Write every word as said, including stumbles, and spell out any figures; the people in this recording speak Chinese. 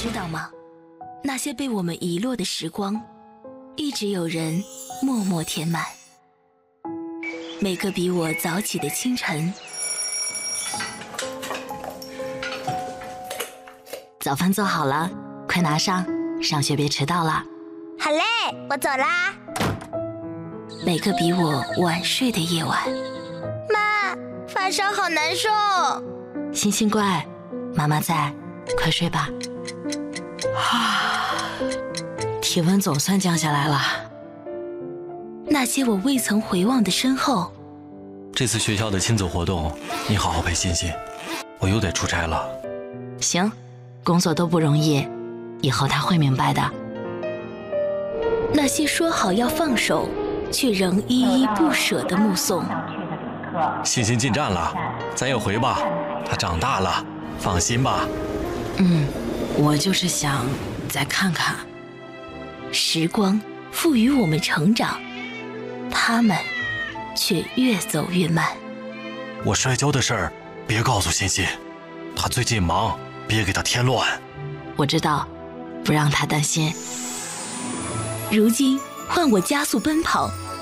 知道吗？那些被我们遗落的时光，一直有人默默填满。每个比我早起的清晨，早饭做好了，快拿上，上学别迟到了。 好嘞，我走啦。 每个比我晚睡的夜晚， 妈，发烧好难受。 星星乖，妈妈在，快睡吧。 啊，体温总算降下来了。 那些我未曾回望的身后， 这次学校的亲子活动，你好好陪欣欣，我又得出差了。 行，工作都不容易，以后他会明白的。那些说好要放手，却仍依依不舍的目送。 欣欣进站了，咱也回吧，她长大了，放心吧。 嗯，我就是想再看看。 时光赋予我们成长，他们却越走越慢。 我摔跤的事儿别告诉欣欣，她最近忙，别给她添乱。 我知道，不让她担心。 如今换我加速奔跑，